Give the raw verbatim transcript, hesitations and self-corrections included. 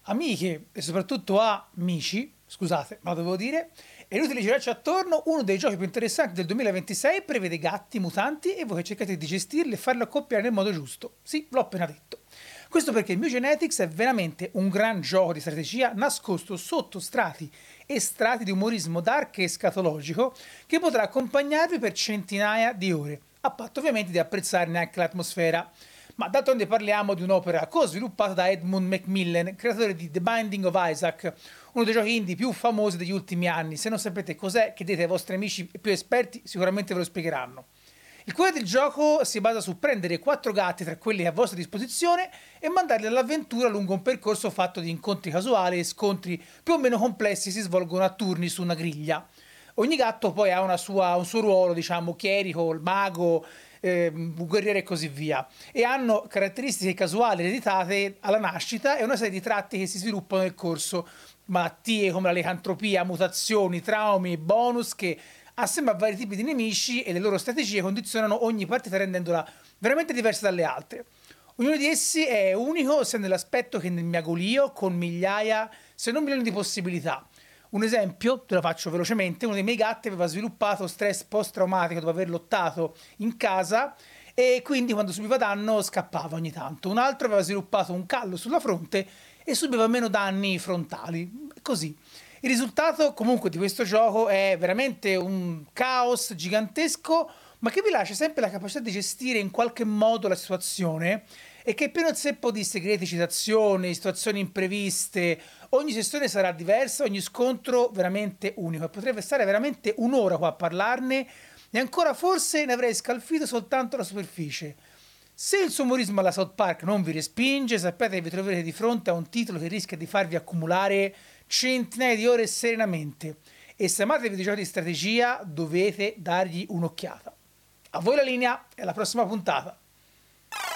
Amiche e soprattutto amici, scusate, ma lo dovevo dire, è inutile girarci attorno, uno dei giochi più interessanti del duemilaventisei prevede gatti mutanti e voi che cercate di gestirli e farli accoppiare nel modo giusto. Sì, l'ho appena detto. Questo perché Mew Genetics è veramente un gran gioco di strategia nascosto sotto strati e strati di umorismo dark e scatologico che potrà accompagnarvi per centinaia di ore, a patto ovviamente di apprezzarne anche l'atmosfera. Ma d'altronde parliamo di un'opera co-sviluppata da Edmund Macmillan, creatore di The Binding of Isaac, uno dei giochi indie più famosi degli ultimi anni. Se non sapete cos'è, chiedete ai vostri amici più esperti, sicuramente ve lo spiegheranno. Il cuore del gioco si basa su prendere quattro gatti tra quelli a vostra disposizione e mandarli all'avventura lungo un percorso fatto di incontri casuali e scontri più o meno complessi si svolgono a turni su una griglia. Ogni gatto poi ha una sua- un suo ruolo, diciamo, chierico, il mago, eh, guerriero e così via. E hanno caratteristiche casuali ereditate alla nascita e una serie di tratti che si sviluppano nel corso. Malattie come la licantropia, mutazioni, traumi, bonus che assieme a vari tipi di nemici e le loro strategie condizionano ogni partita rendendola veramente diversa dalle altre. Ognuno di essi è unico sia nell'aspetto che nel miagolio, con migliaia, se non milioni di possibilità. Un esempio, te lo faccio velocemente, uno dei miei gatti aveva sviluppato stress post-traumatico dopo aver lottato in casa e quindi quando subiva danno scappava ogni tanto. Un altro aveva sviluppato un callo sulla fronte e subiva meno danni frontali. Così. Il risultato comunque di questo gioco è veramente un caos gigantesco, ma che vi lascia sempre la capacità di gestire in qualche modo la situazione e che è pieno zeppo di segreti, citazioni, situazioni impreviste. Ogni sessione sarà diversa, ogni scontro veramente unico e potrebbe stare veramente un'ora qua a parlarne e ancora forse ne avrei scalfito soltanto la superficie. Se il suo umorismo alla South Park non vi respinge, sappiate che vi troverete di fronte a un titolo che rischia di farvi accumulare centinaia di ore serenamente. E se amate i videogiochi di strategia, dovete dargli un'occhiata. A voi la linea e alla prossima puntata.